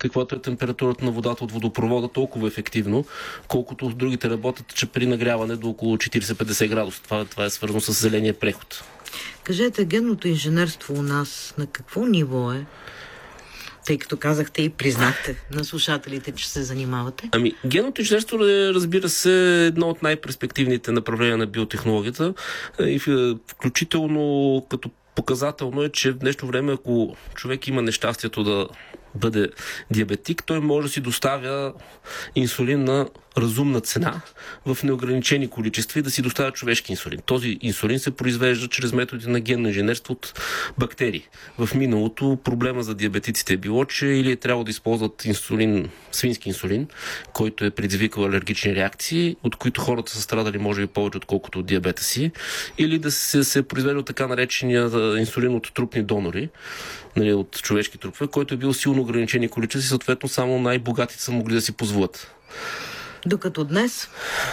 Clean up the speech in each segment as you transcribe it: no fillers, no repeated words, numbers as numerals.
каквато е температурата на водата от водопровода, толкова ефективно, колкото другите работят, че при нагряване до около 40-50 градуса. Това е свързано с зеления преход. Кажете, генното инженерство у нас на какво ниво е? Тъй като казахте и признахте на слушателите, че се занимавате. Генното инженерство е, разбира се, едно от най-перспективните направления на биотехнологията. И включително като показателно е, че в днешно време, ако човек има нещастието да бъде диабетик, той може да си доставя инсулин на разумна цена в неограничени количества и да си доставя човешки инсулин. Този инсулин се произвежда чрез методи на генно инженерство от бактерии. В миналото проблема за диабетиците е било, че или е трябвало да използват свински инсулин, който е предизвикал алергични реакции, от които хората са страдали може би повече отколкото от диабета си, или да се произвежда така наречения инсулин от трупни донори, от човешки трупове, който е бил силно ограничени количества и съответно само най-богатите са могли да си позволят. Докато днес?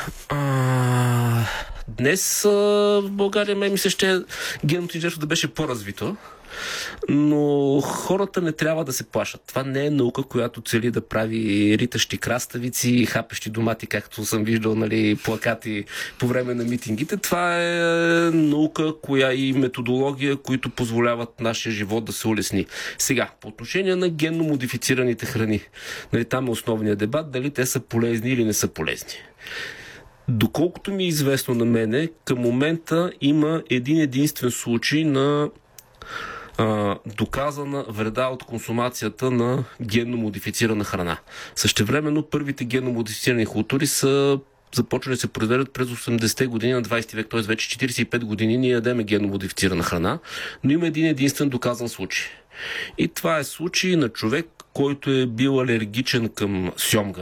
Днес в България ми се ще генното инженерство да беше по-развито, но хората не трябва да се плашат. Това не е наука, която цели да прави ритащи краставици и хапещи домати, както съм виждал плакати по време на митингите. Това е наука и методология, които позволяват нашия живот да се улесни. Сега, по отношение на генно модифицираните храни, там е основният дебат, дали те са полезни или не са полезни. Доколкото ми е известно на мене, към момента има един единствен случай на доказана вреда от консумацията на генно модифицирана храна. Същевременно първите генно модифицирани култури са започнали да се произвеждат през 80-те години на 20 век, т.е. вече 45 години ние ядеме генно модифицирана храна, но има един единствен доказан случай. И това е случай на човек, който е бил алергичен към сьомга.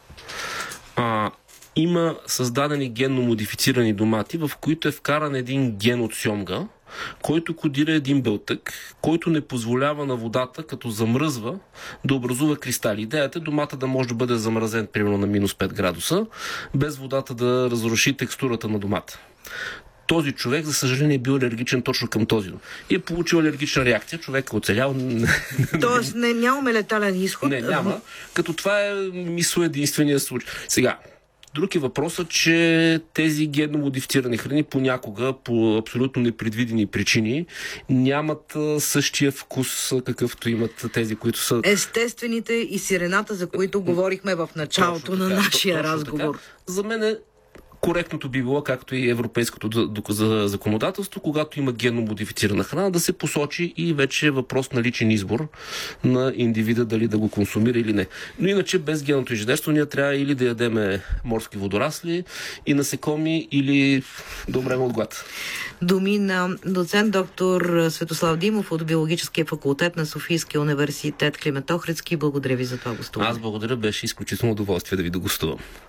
Има създадени генно модифицирани домати, в които е вкаран един ген от сьомга, който кодира един белтък, който не позволява на водата, като замръзва, да образува кристали. Идеята е домата да може да бъде замразен примерно на минус 5 градуса, без водата да разруши текстурата на домата. Този човек, за съжаление, е бил алергичен точно към този. И е получил алергична реакция. Човек е оцелял. Тоест нямаме летален изход? Не, няма. Като това е единствения случай. Сега, друг е въпросът, че тези генно модифицирани храни понякога, по абсолютно непредвидени причини, нямат същия вкус, какъвто имат тези, които са... Естествените и сирената, за които говорихме в началото на нашия разговор. Така. За мен коректното би било, както и европейското законодателство, когато има генно модифицирана храна, да се посочи и вече е въпрос на личен избор на индивида дали да го консумира или не. Но иначе без генното инженерство ние трябва или да ядеме морски водорасли и насекоми, или да умрем от глад. Думи на доцент доктор Светослав Димов от Биологическия факултет на Софийския университет Климент Охридски. Благодаря ви за това гостуване. Аз благодаря, беше изключително удоволствие да ви догостувам.